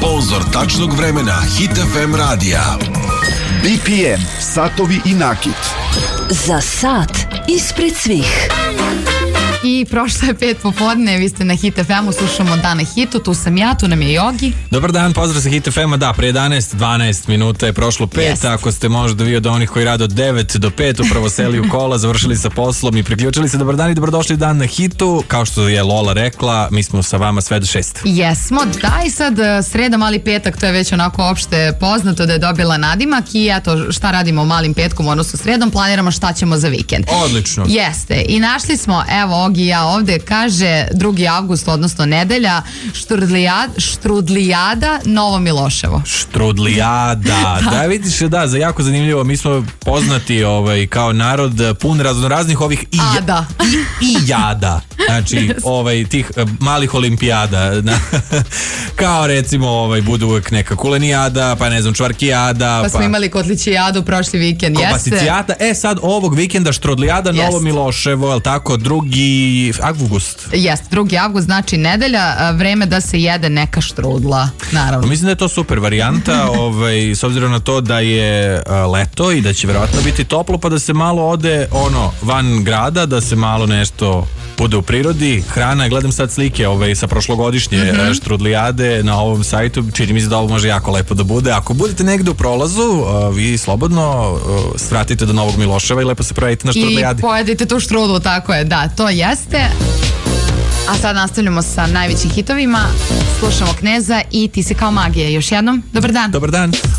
Sponzor tačnog vremena Hit FM radija. BPM, satovi i nakit. Za sat ispred svih. I prošlo je 5 popodne, vi ste na Hit FM-u, slušamo Dan na hitu, tu sam ja, tu nam je Jogi. Dobar dan, pozdrav sa Hit FM-a, da, pre 12 minuta je prošlo 5, ako ste možda vi od onih koji rade od 9 do 5, upravo seli u kola, završili sa poslom i priključili se, dobar dan i dobrodošli Dan na hitu, kao što je Lola rekla, mi smo sa vama sve do 6. Jesmo, da i sad sreda, mali petak, to je već onako opšte poznato da je dobila nadimak i eto šta radimo malim petkom, odnosno sredom, planiramo šta ćemo za vikend. Odlično. Jeste, i našli smo, evo Ogi i ja ovde, kaže 2. avgust, odnosno nedelja, Štrudlijada, Novo Miloševo. Štrudlijada, da vidiš, da, za jako zanimljivo, mi smo poznati kao narod pun raznoraznih ovih i jada, znači tih malih olimpijada, kao recimo budu uvek neka kulenijada, pa ne znam, čvarkijada, pa smo imali kotlićijadu prošli vikend, jeste. Kopasicijada, sad ovog vikenda Štrudlijada, Novo Miloševo, je li tako, 2. avgust. Jeste, 2. avgust, znači nedelja, vreme da se jede neka štrudla, naravno. Mislim da je to super varijanta, s obzirom na to da je leto i da će verovatno biti toplo, pa da se malo ode van grada, da se malo nešto bude u prirodi. Hrana, gledam sad slike sa prošlogodišnje Štrudlijade na ovom sajtu, čini mi se da ovo može jako lepo da bude. Ako budete negde u prolazu, vi slobodno svratite do Novog Miloševa i lepo se provedite na Štrudlijadi. I pojedite tu štrudlu, tako je, da, to jeste. A sad nastavljamo sa najvećim hitovima. Slušamo Kneza i Ti si kao magija. Još jednom, dobar dan. Dobar dan.